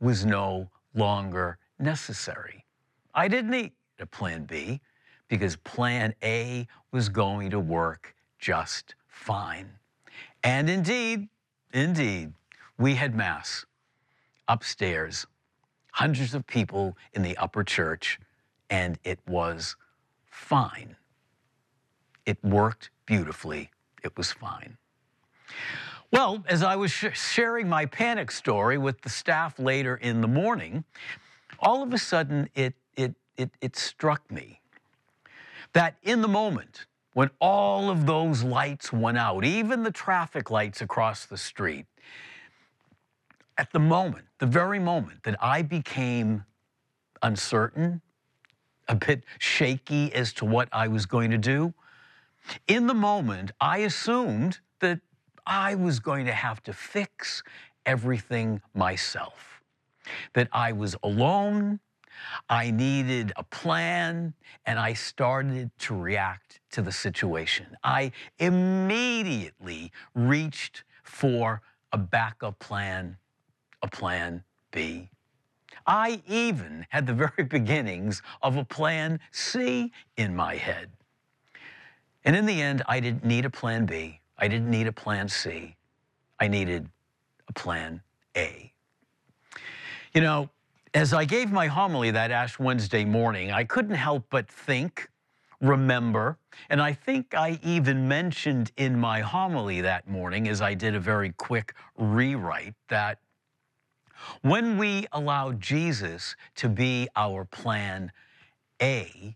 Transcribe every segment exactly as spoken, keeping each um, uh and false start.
was no longer necessary. I didn't need a plan B because plan A was going to work just fine. And indeed, indeed, we had Mass upstairs, hundreds of people in the upper church, and it was fine. It worked beautifully. It was fine. Well, as I was sh sharing my panic story with the staff later in the morning, all of a sudden it, it, it, it struck me that in the moment when all of those lights went out, even the traffic lights across the street, at the moment, the very moment that I became uncertain, a bit shaky as to what I was going to do, in the moment, I assumed that I was going to have to fix everything myself, that I was alone, I needed a plan, and I started to react to the situation. I immediately reached for a backup plan, a plan B. I even had the very beginnings of a plan C in my head. And in the end, I didn't need a plan B. I didn't need a plan C. I needed a plan A. You know, as I gave my homily that Ash Wednesday morning, I couldn't help but think, remember, and I think I even mentioned in my homily that morning, as I did a very quick rewrite, that when we allow Jesus to be our plan A,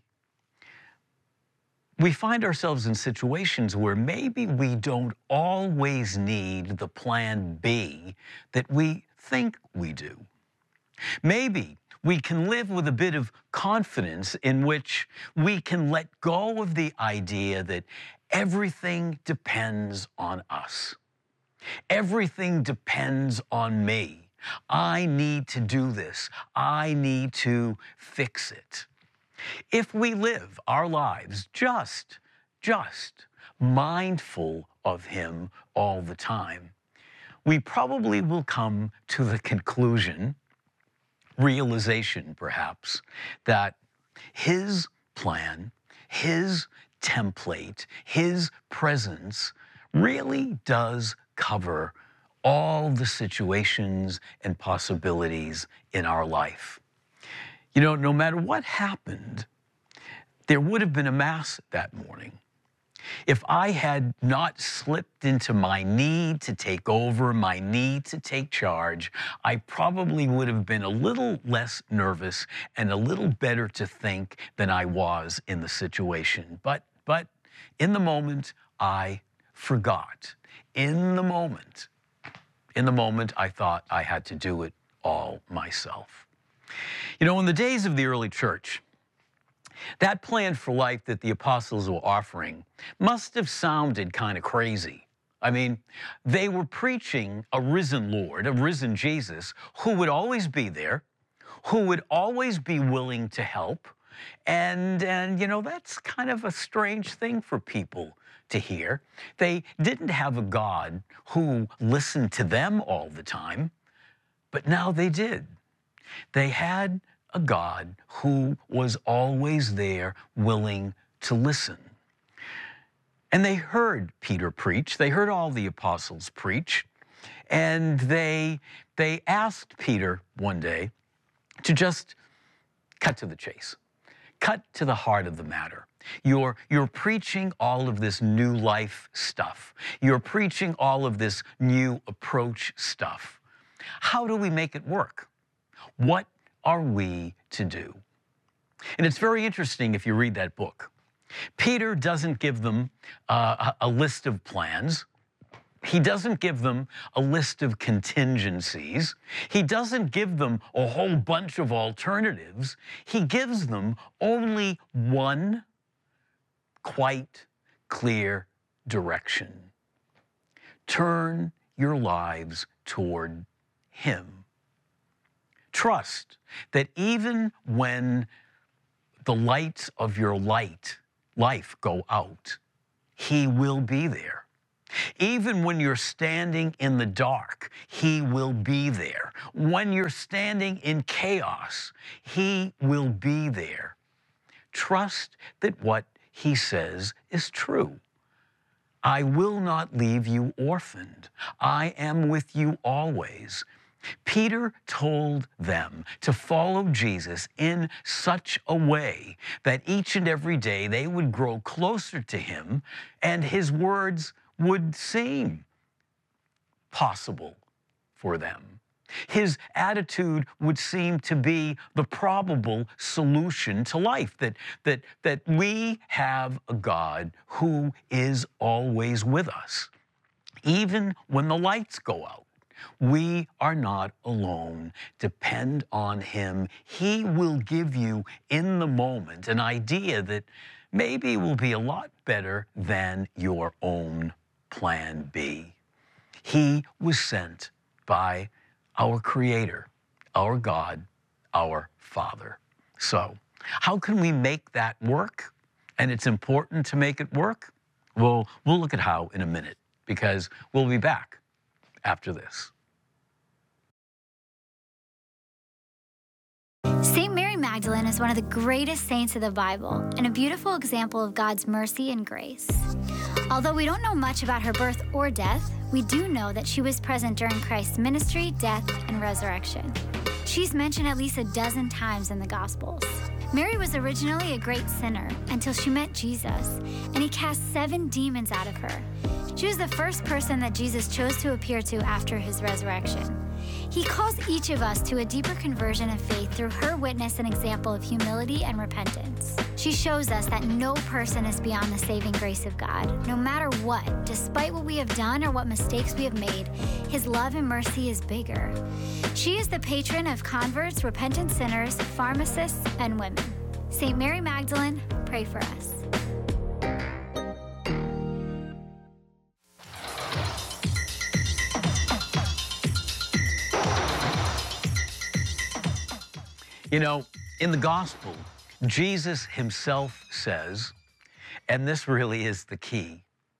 we find ourselves in situations where maybe we don't always need the plan B that we think we do. Maybe we can live with a bit of confidence in which we can let go of the idea that everything depends on us. Everything depends on me. I need to do this. I need to fix it. If we live our lives just, just mindful of Him all the time, we probably will come to the conclusion, realization perhaps, that His plan, His template, His presence really does cover all the situations and possibilities in our life. You know, no matter what happened, there would have been a Mass that morning. If I had not slipped into my need to take over, my need to take charge, I probably would have been a little less nervous and a little better to think than I was in the situation. But, but in the moment, I forgot. In the moment, in the moment, I thought I had to do it all myself. You know, in the days of the early church, that plan for life that the apostles were offering must have sounded kind of crazy. I mean, they were preaching a risen Lord, a risen Jesus, who would always be there, who would always be willing to help. And, and you know, that's kind of a strange thing for people to hear. They didn't have a God who listened to them all the time, but now they did. They had a God who was always there, willing to listen. And they heard Peter preach. They heard all the apostles preach. And they, they asked Peter one day to just cut to the chase, cut to the heart of the matter. You're, you're preaching all of this new life stuff. You're preaching all of this new approach stuff. How do we make it work? What are we to do? And it's very interesting if you read that book. Peter doesn't give them uh, a list of plans. He doesn't give them a list of contingencies. He doesn't give them a whole bunch of alternatives. He gives them only one quite clear direction. Turn your lives toward Him. Trust that even when the lights of your light life go out, He will be there. Even when you're standing in the dark, he will be there. When you're standing in chaos, he will be there. Trust that what he says is true. I will not leave you orphaned. I am with you always. Peter told them to follow Jesus in such a way that each and every day they would grow closer to him and his words would seem possible for them. His attitude would seem to be the probable solution to life, that, that, that we have a God who is always with us. Even when the lights go out, we are not alone. Depend on him. He will give you in the moment an idea that maybe will be a lot better than your own plan B. He was sent by our Creator, our God, our Father. So, how can we make that work? And it's important to make it work? Well, we'll look at how in a minute, because we'll be back after this. Saint Mary Magdalene is one of the greatest saints of the Bible and a beautiful example of God's mercy and grace. Although we don't know much about her birth or death, we do know that she was present during Christ's ministry, death, and resurrection. She's mentioned at least a dozen times in the Gospels. Mary was originally a great sinner until she met Jesus, and he cast seven demons out of her. She was the first person that Jesus chose to appear to after his resurrection. He calls each of us to a deeper conversion of faith through her witness and example of humility and repentance. She shows us that no person is beyond the saving grace of God. No matter what, despite what we have done or what mistakes we have made, his love and mercy is bigger. She is the patron of converts, repentant sinners, pharmacists, and women. Saint Mary Magdalene, pray for us. You know, in the gospel, Jesus himself says, and this really is the key,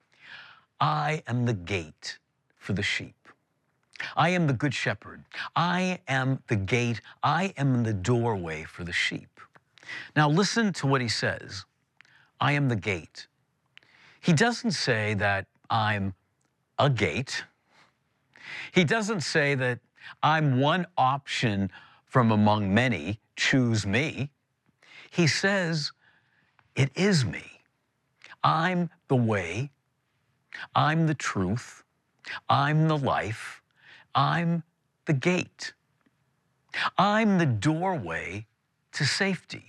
I am the gate for the sheep. I am the good shepherd. I am the gate. I am the doorway for the sheep. Now listen to what he says. I am the gate. He doesn't say that I'm a gate. He doesn't say that I'm one option from among many, choose me. He says, it is me. I'm the way. I'm the truth. I'm the life. I'm the gate. I'm the doorway to safety.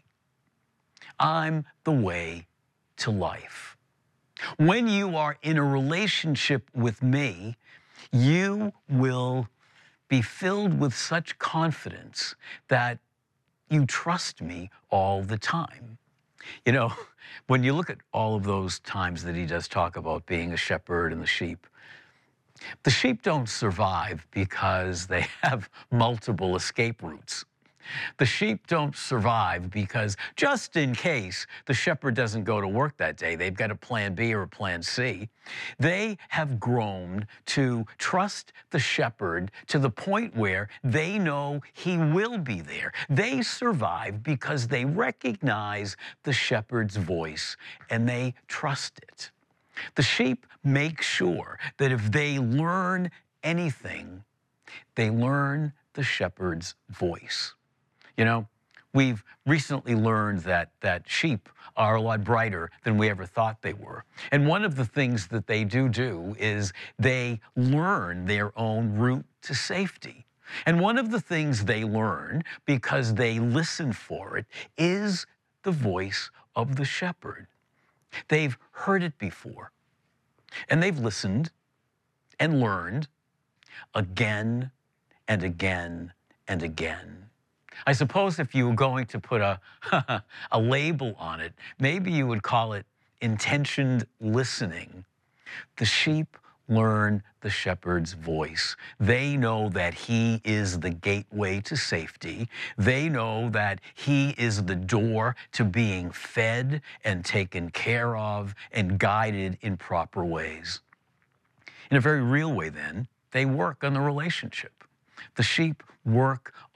I'm the way to life. When you are in a relationship with me, you will be filled with such confidence that you trust me all the time. You know, when you look at all of those times that he does talk about being a shepherd and the sheep, the sheep don't survive because they have multiple escape routes. The sheep don't survive because just in case the shepherd doesn't go to work that day, they've got a plan B or a plan C. They have grown to trust the shepherd to the point where they know he will be there. They survive because they recognize the shepherd's voice and they trust it. The sheep make sure that if they learn anything, they learn the shepherd's voice. You know, we've recently learned that, that sheep are a lot brighter than we ever thought they were. And one of the things that they do do is they learn their own route to safety. And one of the things they learn, because they listen for it, is the voice of the shepherd. They've heard it before, and they've listened and learned again and again and again. I suppose if you were going to put a, a label on it, maybe you would call it intentioned listening. The sheep learn the shepherd's voice. They know that he is the gateway to safety. They know that he is the door to being fed and taken care of and guided in proper ways. In a very real way, then, they work on the relationship. The sheep work